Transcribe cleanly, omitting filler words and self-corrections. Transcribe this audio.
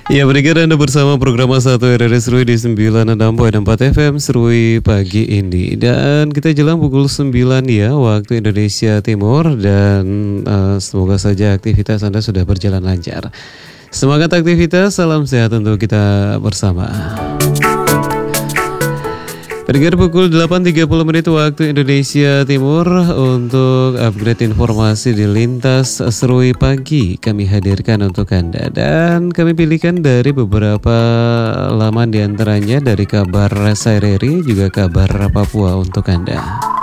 Ya, pendengar Anda bersama program A1 RRI Serui di 96.4 FM Serui pagi ini. Dan kita jelang pukul 9 ya, waktu Indonesia Timur. Dan semoga saja aktivitas Anda sudah berjalan lancar. Semangat aktivitas, salam sehat untuk kita bersama. Pendengar, pukul 8.30 waktu Indonesia Timur untuk upgrade informasi di Lintas Serui Pagi kami hadirkan untuk Anda. Dan kami pilihkan dari beberapa laman diantaranya dari kabar SRRI juga kabar Papua untuk Anda.